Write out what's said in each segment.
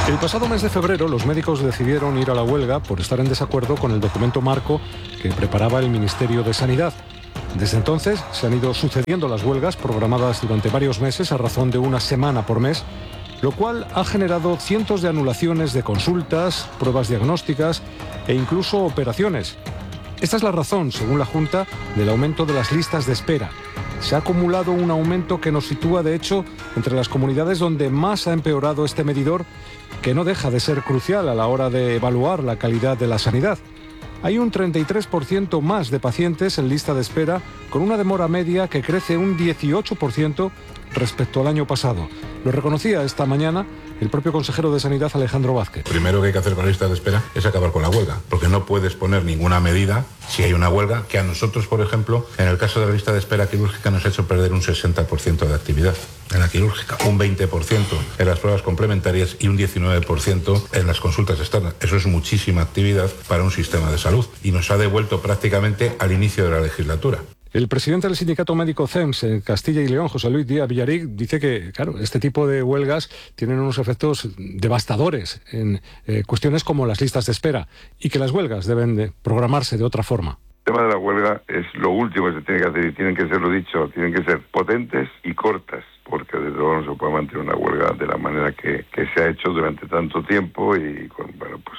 El pasado mes de febrero los médicos decidieron ir a la huelga por estar en desacuerdo con el documento marco que preparaba el Ministerio de Sanidad. Desde entonces se han ido sucediendo las huelgas programadas durante varios meses a razón de una semana por mes, lo cual ha generado cientos de anulaciones de consultas, pruebas diagnósticas e incluso operaciones. Esta es la razón, según la Junta, del aumento de las listas de espera. Se ha acumulado un aumento que nos sitúa, de hecho, entre las comunidades donde más ha empeorado este medidor, que no deja de ser crucial a la hora de evaluar la calidad de la sanidad. Hay un 33% más de pacientes en lista de espera, con una demora media que crece un 18% respecto al año pasado. Lo reconocía esta mañana el propio consejero de Sanidad, Alejandro Vázquez. Primero que hay que hacer con la lista de espera es acabar con la huelga, porque no puedes poner ninguna medida si hay una huelga, que a nosotros, por ejemplo, en el caso de la lista de espera quirúrgica nos ha hecho perder un 60% de actividad en la quirúrgica, un 20% en las pruebas complementarias y un 19% en las consultas externas. Eso es muchísima actividad para un sistema de salud y nos ha devuelto prácticamente al inicio de la legislatura. El presidente del sindicato médico CEMS en Castilla y León, José Luis Díaz Villaric, dice que, claro, este tipo de huelgas tienen unos efectos devastadores en cuestiones como las listas de espera y que las huelgas deben de programarse de otra forma. El tema de la huelga es lo último que se tiene que hacer y tienen que ser, lo dicho, tienen que ser potentes y cortas, porque desde luego no se puede mantener una huelga de la manera que se ha hecho durante tanto tiempo y con,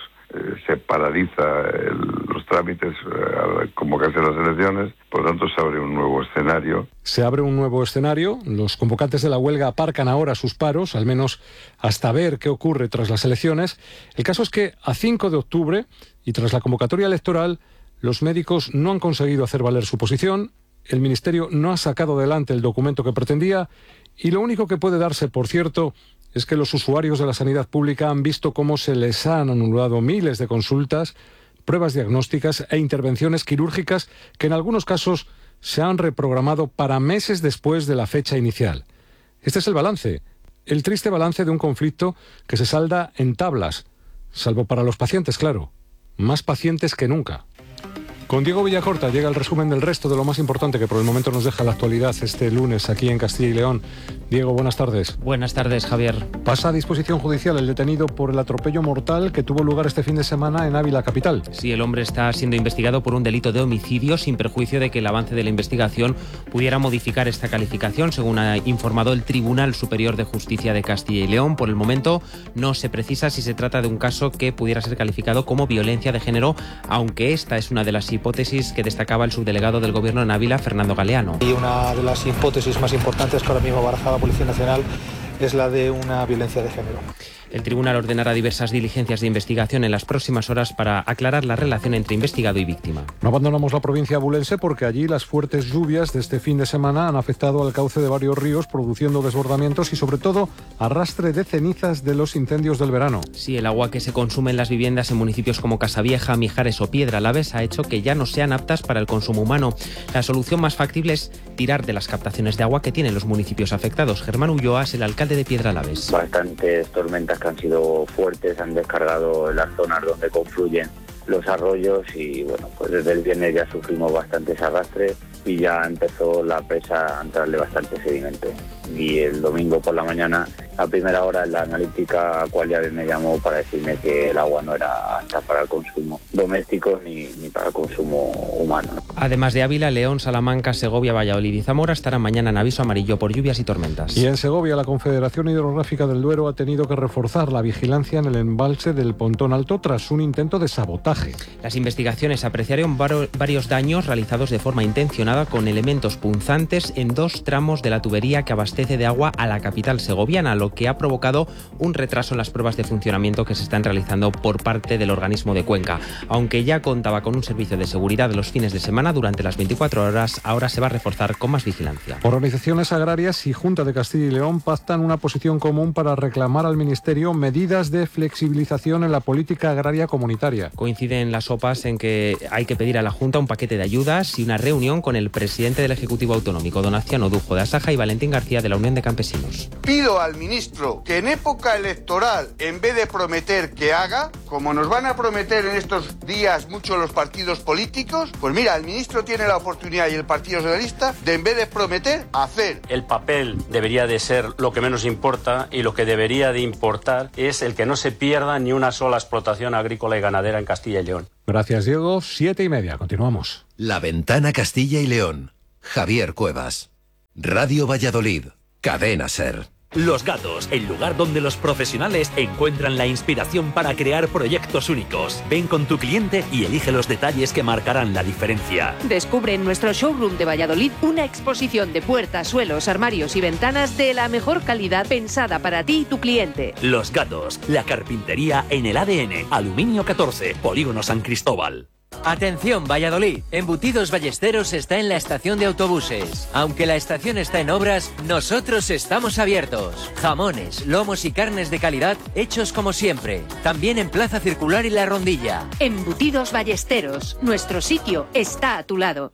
se paraliza los trámites al convocarse las elecciones, por lo tanto se abre un nuevo escenario. Se abre un nuevo escenario, los convocantes de la huelga aparcan ahora sus paros, al menos hasta ver qué ocurre tras las elecciones. El caso es que a 5 de octubre y tras la convocatoria electoral, los médicos no han conseguido hacer valer su posición, el Ministerio no ha sacado adelante el documento que pretendía y lo único que puede darse, por cierto, es que los usuarios de la sanidad pública han visto cómo se les han anulado miles de consultas, pruebas diagnósticas e intervenciones quirúrgicas que en algunos casos se han reprogramado para meses después de la fecha inicial. Este es el balance, el triste balance de un conflicto que se salda en tablas, salvo para los pacientes, claro, más pacientes que nunca. Con Diego Villacorta llega el resumen del resto de lo más importante que por el momento nos deja la actualidad este lunes aquí en Castilla y León. Diego, buenas tardes. Buenas tardes, Javier. Pasa a disposición judicial el detenido por el atropello mortal que tuvo lugar este fin de semana en Ávila capital. Sí, el hombre está siendo investigado por un delito de homicidio sin perjuicio de que el avance de la investigación pudiera modificar esta calificación, según ha informado el Tribunal Superior de Justicia de Castilla y León. Por el momento no se precisa si se trata de un caso que pudiera ser calificado como violencia de género, aunque esta es una de las hipótesis que destacaba el subdelegado del Gobierno en Ávila, Fernando Galeano. Y una de las hipótesis más importantes que ahora mismo baraja la Policía Nacional es la de una violencia de género. El tribunal ordenará diversas diligencias de investigación en las próximas horas para aclarar la relación entre investigado y víctima. No abandonamos la provincia abulense porque allí las fuertes lluvias de este fin de semana han afectado al cauce de varios ríos, produciendo desbordamientos y sobre todo arrastre de cenizas de los incendios del verano. Sí, el agua que se consume en las viviendas en municipios como Casavieja, Mijares o Piedralaves ha hecho que ya no sean aptas para el consumo humano. La solución más factible es tirar de las captaciones de agua que tienen los municipios afectados. Germán Ulloa es el alcalde de Piedralaves. Bastantes tormentas que han sido fuertes, han descargado en las zonas donde confluyen los arroyos y bueno, pues desde el viernes ya sufrimos bastantes arrastres y ya empezó la presa a entrarle bastante sedimento. Y el domingo por la mañana, a primera hora, en la analítica Aqualia me llamó para decirme que el agua no era apta para el consumo doméstico ni para el consumo humano. Además de Ávila, León, Salamanca, Segovia, Valladolid y Zamora estarán mañana en aviso amarillo por lluvias y tormentas. Y en Segovia, la Confederación Hidrográfica del Duero ha tenido que reforzar la vigilancia en el embalse del Pontón Alto tras un intento de sabotaje. Las investigaciones apreciaron varios daños realizados de forma intencionada con elementos punzantes en 2 tramos de la tubería que abastece de agua a la capital segoviana, lo que ha provocado un retraso en las pruebas de funcionamiento que se están realizando por parte del organismo de Cuenca. Aunque ya contaba con un servicio de seguridad de los fines de semana durante las 24 horas, ahora se va a reforzar con más vigilancia. Organizaciones agrarias y Junta de Castilla y León pactan una posición común para reclamar al Ministerio medidas de flexibilización en la política agraria comunitaria. Coinciden las OPAs en que hay que pedir a la Junta un paquete de ayudas y una reunión con el presidente del Ejecutivo Autonómico, Donaciano Dujo de Asaja, y Valentín García del la Unión de Campesinos. Pido al ministro que en época electoral, en vez de prometer que haga, como nos van a prometer en estos días muchos los partidos políticos, pues mira, el ministro tiene la oportunidad y el Partido Socialista de, en vez de prometer, hacer. El papel debería de ser lo que menos importa, y lo que debería de importar es el que no se pierda ni una sola explotación agrícola y ganadera en Castilla y León. Gracias, Diego. 7:30. Continuamos. La Ventana Castilla y León. Javier Cuevas. Radio Valladolid. Cadena SER. Los Gatos, el lugar donde los profesionales encuentran la inspiración para crear proyectos únicos. Ven con tu cliente y elige los detalles que marcarán la diferencia. Descubre en nuestro showroom de Valladolid una exposición de puertas, suelos, armarios y ventanas de la mejor calidad pensada para ti y tu cliente. Los Gatos, la carpintería en el ADN. Aluminio 14, Polígono San Cristóbal. Atención, Valladolid. Embutidos Ballesteros está en la estación de autobuses. Aunque la estación está en obras, nosotros estamos abiertos. Jamones, lomos y carnes de calidad hechos como siempre. También en Plaza Circular y La Rondilla. Embutidos Ballesteros. Nuestro sitio está a tu lado.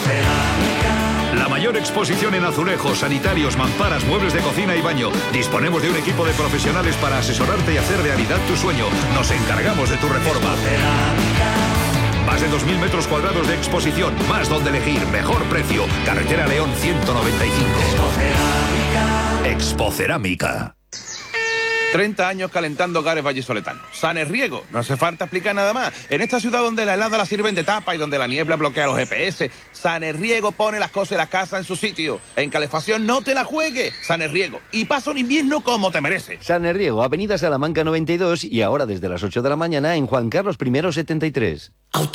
La mayor exposición en azulejos, sanitarios, mamparas, muebles de cocina y baño. Disponemos de un equipo de profesionales para asesorarte y hacer realidad tu sueño. Nos encargamos de tu reforma. Más de 2.000 metros cuadrados de exposición, más donde elegir, mejor precio. Carretera León 195. Expocerámica. 30 años calentando hogares vallisoletanos. Sanerriego, no hace falta explicar nada más. En esta ciudad donde la helada la sirven de tapa y donde la niebla bloquea los GPS, Sanerriego pone las cosas de la casa en su sitio. En calefacción no te la juegues. Sanerriego. Y pasa un invierno como te merece. Sanerriego, Avenida Salamanca 92 y ahora desde las 8 de la mañana en Juan Carlos I 73.